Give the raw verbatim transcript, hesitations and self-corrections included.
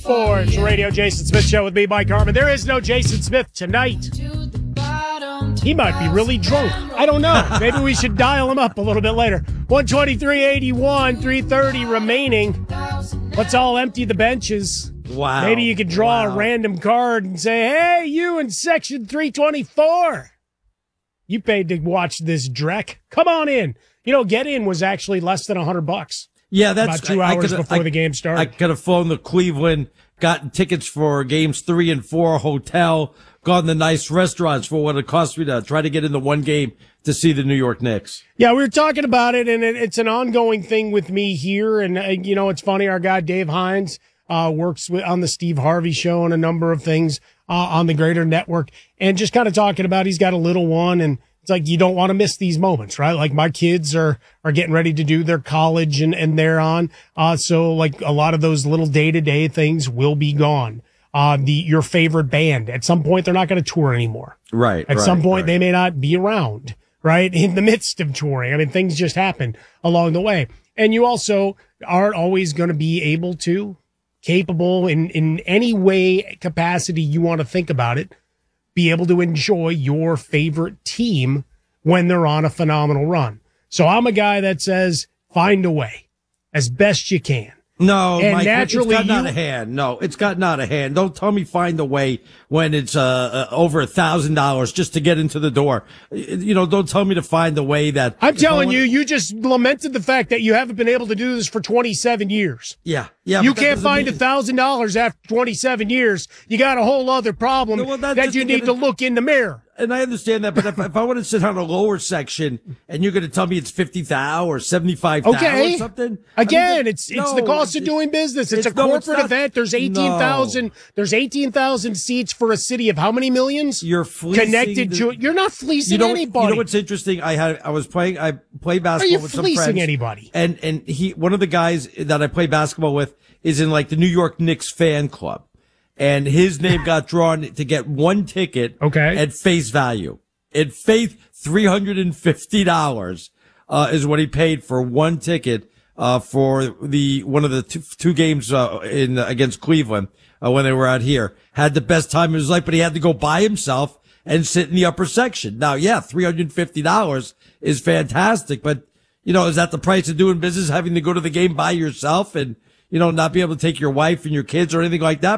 Sports Radio. Jason Smith Show with me, Mike Harmon. There is no Jason Smith tonight. He might be really drunk. I don't know. Maybe we should dial him up a little bit later. one twenty-three eighty-one, three thirty remaining. Let's all empty the benches. Wow. Maybe you could draw wow. a random card and say, hey, you in section three twenty-four. You paid to watch this Drek. Come on in. You know, get in was actually less than one hundred bucks. Yeah, that's about two I, hours I before I, the game started. I could have flown to Cleveland, gotten tickets for games three and four, hotel, gone to nice restaurants for what it cost me to try to get into one game to see the New York Knicks. Yeah, we were talking about it, and it, it's an ongoing thing with me here. And, uh, you know, it's funny. Our guy, Dave Hines, uh, works with, on the Steve Harvey Show and a number of things uh, on the Greater Network. And just kind of talking about he's got a little one, and it's like you don't want to miss these moments, right? Like my kids are are getting ready to do their college, and, and they're on. Uh, so, like, a lot of those little day-to-day things will be gone. Uh, the your favorite band, at some point, they're not going to tour anymore. Right. At right, some point, right. they may not be around. Right? In the midst of touring. I mean, things just happen along the way. And you also aren't always going to be able to, capable in, in any way, capacity you want to think about it, be able to enjoy your favorite team when they're on a phenomenal run. So I'm a guy that says, find a way as best you can. No, and Mike, naturally, it's gotten you, out of hand. No, it's gotten out of hand. Don't tell me find a way when it's uh, uh over a thousand dollars just to get into the door. You know, don't tell me to find a way that I'm telling wanna, you, you just lamented the fact that you haven't been able to do this for twenty-seven years. Yeah, yeah. You can't find a thousand dollars after twenty-seven years. You got a whole other problem no, well, that you need to look in the mirror. And I understand that, but if, if I want to sit on a lower section and you're going to tell me it's fifty thousand or seventy-five thousand okay. or something. Again, I mean, it's, no, it's the cost of doing business. It's, it's a no, corporate it's event. There's eighteen thousand, no. there's eighteen thousand seats for a city of how many millions? You're fleecing connected the, to it. You're not fleecing you know, anybody. You know what's interesting? I had, I was playing, I play basketball Are you with some friends. fleecing anybody? And, and he, one of the guys that I play basketball with is in like the New York Knicks fan club. And his name got drawn to get one ticket okay. at face value. At face, three hundred fifty dollars, uh, is what he paid for one ticket, uh, for the, one of the two, two games, uh, in, uh, against Cleveland, uh, when they were out here. Had the best time of his life, but he had to go by himself and sit in the upper section. Now, yeah, three hundred fifty dollars is fantastic, but, you know, is that the price of doing business, having to go to the game by yourself and, you know, not be able to take your wife and your kids or anything like that?